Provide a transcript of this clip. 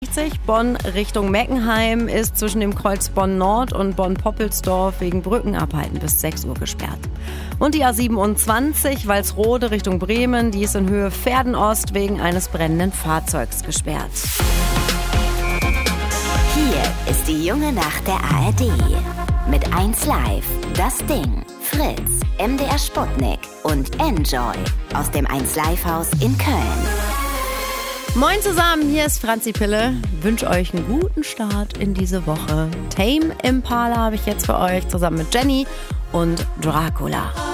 A62 Bonn Richtung Meckenheim ist zwischen dem Kreuz Bonn Nord und Bonn-Poppelsdorf wegen Brückenabhalten bis 6 Uhr gesperrt. Und die A27 Walsrode Richtung Bremen, die ist in Höhe Pferden-Ost wegen eines brennenden Fahrzeugs gesperrt. Hier ist die junge Nacht der ARD. Mit 1Live, Das Ding, Fritz, MDR Sputnik und Enjoy aus dem 1Live-Haus in Köln. Moin zusammen, hier ist Franzi Pille. Wünsche euch einen guten Start in diese Woche. Tame Impala habe ich jetzt für euch zusammen mit Jenny und Dracula.